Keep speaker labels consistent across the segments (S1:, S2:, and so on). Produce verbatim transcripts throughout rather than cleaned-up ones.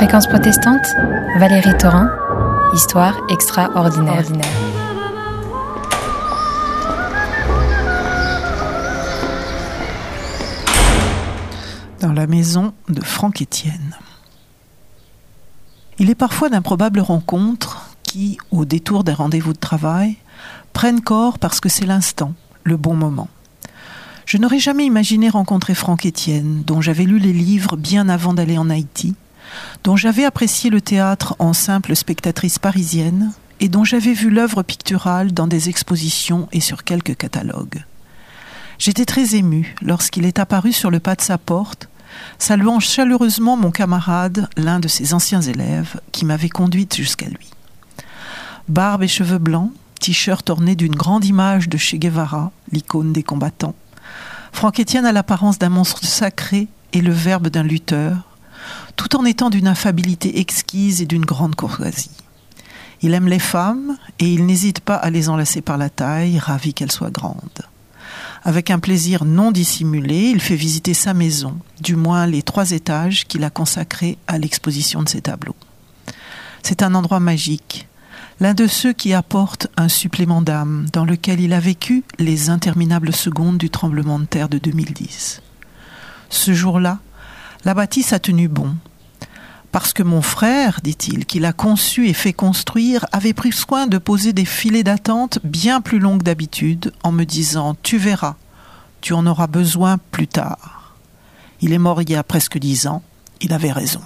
S1: Fréquence protestante, Valérie Thorin, Histoire extraordinaire. Ordinaire.
S2: Dans la maison de Franck Etienne. Il est parfois d'improbables rencontres qui, au détour d'un rendez-vous de travail, prennent corps parce que c'est l'instant, le bon moment. Je n'aurais jamais imaginé rencontrer Franck Etienne, dont j'avais lu les livres bien avant d'aller en Haïti, dont j'avais apprécié le théâtre en simple spectatrice parisienne et dont j'avais vu l'œuvre picturale dans des expositions et sur quelques catalogues. J'étais très émue lorsqu'il est apparu sur le pas de sa porte, saluant chaleureusement mon camarade, l'un de ses anciens élèves, qui m'avait conduite jusqu'à lui. Barbe et cheveux blancs, t-shirt orné d'une grande image de Che Guevara, l'icône des combattants, Franck Etienne a l'apparence d'un monstre sacré et le verbe d'un lutteur, tout en étant d'une affabilité exquise et d'une grande courtoisie. Il aime les femmes et il n'hésite pas à les enlacer par la taille, ravi qu'elles soient grandes. Avec un plaisir non dissimulé, il fait visiter sa maison, du moins les trois étages qu'il a consacrés à l'exposition de ses tableaux. C'est un endroit magique, l'un de ceux qui apportent un supplément d'âme, dans lequel il a vécu les interminables secondes du tremblement de terre de deux mille dix. Ce jour-là, la bâtisse a tenu bon. Parce que mon frère, dit-il, qui l'a conçu et fait construire, avait pris soin de poser des filets d'attente bien plus longs que d'habitude, en me disant « Tu verras, tu en auras besoin plus tard ». Il est mort il y a presque dix ans, il avait raison.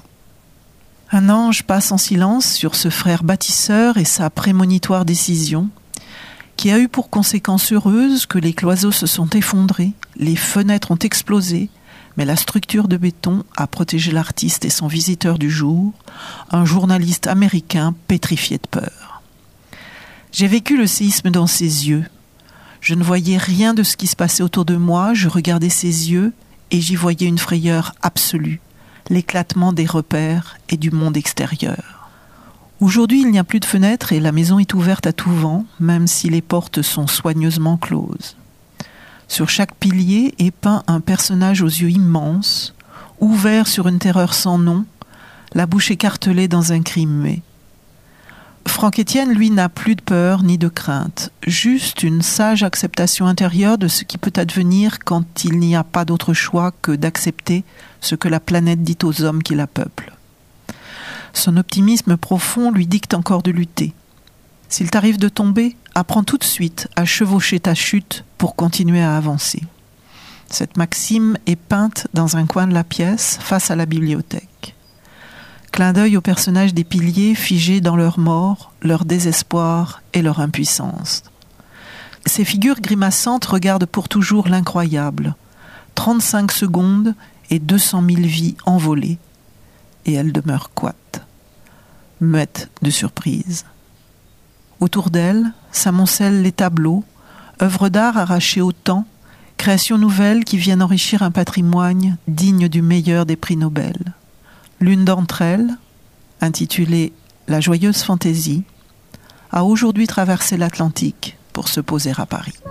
S2: Un ange passe en silence sur ce frère bâtisseur et sa prémonitoire décision, qui a eu pour conséquence heureuse que les cloisons se sont effondrées, les fenêtres ont explosé, mais la structure de béton a protégé l'artiste et son visiteur du jour, un journaliste américain pétrifié de peur. J'ai vécu le séisme dans ses yeux. Je ne voyais rien de ce qui se passait autour de moi, je regardais ses yeux et j'y voyais une frayeur absolue, l'éclatement des repères et du monde extérieur. Aujourd'hui, il n'y a plus de fenêtres et la maison est ouverte à tout vent, même si les portes sont soigneusement closes. Sur chaque pilier est peint un personnage aux yeux immenses, ouvert sur une terreur sans nom, la bouche écartelée dans un cri muet. Franck Etienne, lui, n'a plus de peur ni de crainte, juste une sage acceptation intérieure de ce qui peut advenir quand il n'y a pas d'autre choix que d'accepter ce que la planète dit aux hommes qui la peuplent. Son optimisme profond lui dicte encore de lutter. S'il t'arrive de tomber, apprends tout de suite à chevaucher ta chute pour continuer à avancer. Cette maxime est peinte dans un coin de la pièce, face à la bibliothèque. Clin d'œil aux personnages des piliers figés dans leur mort, leur désespoir et leur impuissance. Ces figures grimaçantes regardent pour toujours l'incroyable. trente-cinq secondes et deux cent mille vies envolées. Et elles demeurent coites, muettes de surprise. Autour d'elle s'amoncellent les tableaux, œuvres d'art arrachées au temps, créations nouvelles qui viennent enrichir un patrimoine digne du meilleur des prix Nobel. L'une d'entre elles, intitulée « La joyeuse fantaisie », a aujourd'hui traversé l'Atlantique pour se poser à Paris.